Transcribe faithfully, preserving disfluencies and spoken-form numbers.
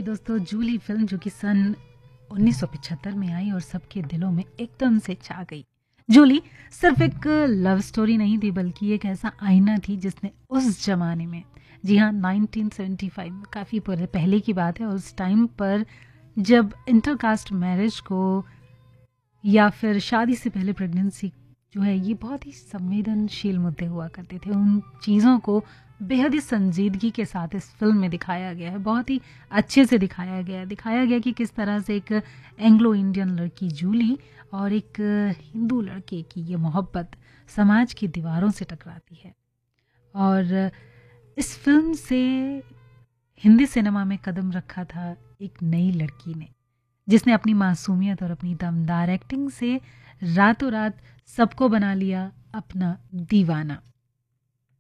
दोस्तों, जूली फिल्म जो कि सन उन्नीस सौ पचहत्तर में आई और सबके दिलों में एकदम से छा गई। जूली सिर्फ एक लव स्टोरी नहीं थी, बल्कि एक ऐसा आईना थी जिसने उस जमाने में, जी हाँ, नाइनटीन सेवेंटी फाइव में, काफ़ी पहले की बात है, उस टाइम पर जब इंटरकास्ट मैरिज को या फिर शादी से पहले प्रेगनेंसी जो है, ये बहुत ही संवेदनशील मुद्दे हुआ करते थे। उन चीज़ों को बेहद ही संजीदगी के साथ इस फिल्म में दिखाया गया है, बहुत ही अच्छे से दिखाया गया है। दिखाया गया कि किस तरह से एक एंग्लो इंडियन लड़की जूली और एक हिंदू लड़के की ये मोहब्बत समाज की दीवारों से टकराती है। और इस फिल्म से हिंदी सिनेमा में कदम रखा था एक नई लड़की ने, जिसने अपनी मासूमियत और अपनी दमदार एक्टिंग से रातों रात सबको बना लिया अपना दीवाना।